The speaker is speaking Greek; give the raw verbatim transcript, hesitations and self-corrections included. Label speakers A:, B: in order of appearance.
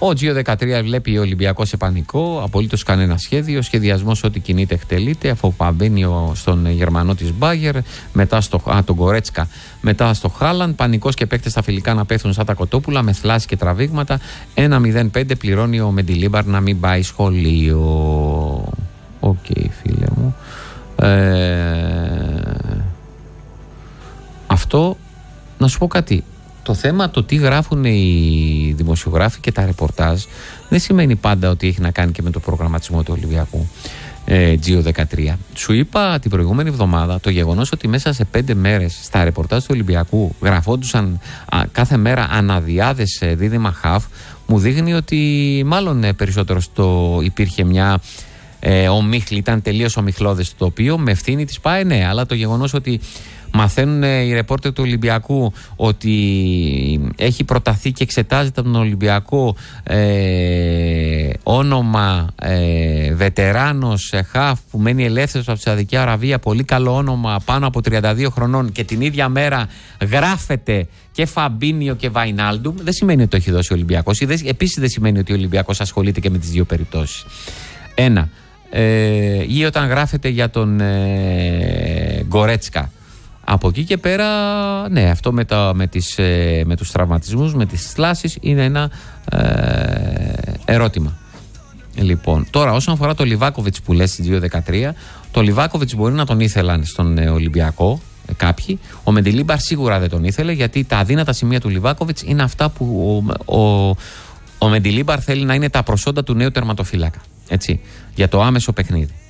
A: Ο Τζίο δεκατρία βλέπει ο Ολυμπιακός σε πανικό, απολύτως κανένα σχέδιο. Σχεδιασμός ό,τι κινείται εκτελείται, αφού παμπαίνει στον Γερμανό της Μπάγερ, μετά στο, α, τον Κορέτσκα, μετά στο Χάλαντ. Πανικός και παίκτες στα φιλικά να πέφτουν σαν τα κοτόπουλα με θλάση και τραβήγματα. ένα μηδέν πέντε πληρώνει ο Μεντιλίμπαρ να μην πάει σχολείο. Οκ, okay, φίλε μου. Ε, αυτό, να σου πω κάτι. Το θέμα, το τι γράφουν οι δημοσιογράφοι και τα ρεπορτάζ, δεν σημαίνει πάντα ότι έχει να κάνει και με το προγραμματισμό του Ολυμπιακού. ε, Τζίο δεκατρία. Σου είπα την προηγούμενη εβδομάδα το γεγονός ότι μέσα σε πέντε μέρες στα ρεπορτάζ του Ολυμπιακού γραφόντουσαν α, κάθε μέρα αναδιάδες δίδυμα χαφ, μου δείχνει ότι μάλλον ε, περισσότερο στο υπήρχε μια ε, ομίχλη, ήταν τελείως ομιχλώδες το τοπίο, με ευθύνη της ΠΑΕ, ναι, αλλά το γεγονός ότι μαθαίνουν οι ρεπόρτερ του Ολυμπιακού ότι έχει προταθεί και εξετάζεται από τον Ολυμπιακό ε, όνομα ε, βετεράνος ε, χαφ που μένει ελεύθερος από τη Σαουδική Αραβία, πολύ καλό όνομα, πάνω από τριάντα δύο χρονών, και την ίδια μέρα γράφεται και Φαμπίνιο και Βαϊνάλντουμ, δεν σημαίνει ότι το έχει δώσει ο Ολυμπιακός. Επίσης δεν σημαίνει ότι ο Ολυμπιακός ασχολείται και με τις δύο περιπτώσεις. Ένα. Ε, ή όταν γράφεται για τον ε, Γκορέτσκα. Από εκεί και πέρα, ναι, αυτό με, τα, με, τις, ε, με τους τραυματισμούς, με τις θλάσεις είναι ένα ε, ερώτημα. Λοιπόν, τώρα όσον αφορά το Λιβάκοβιτς που λες στην Τζίο δεκατρία, το Λιβάκοβιτς μπορεί να τον ήθελαν στον ε, Ολυμπιακό ε, κάποιοι. Ο Μεντιλίμπαρ σίγουρα δεν τον ήθελε, γιατί τα αδύνατα σημεία του Λιβάκοβιτς είναι αυτά που ο, ο, ο Μεντιλίμπαρ θέλει να είναι τα προσόντα του νέου τερματοφύλακα. Έτσι, για το άμεσο παιχνίδι.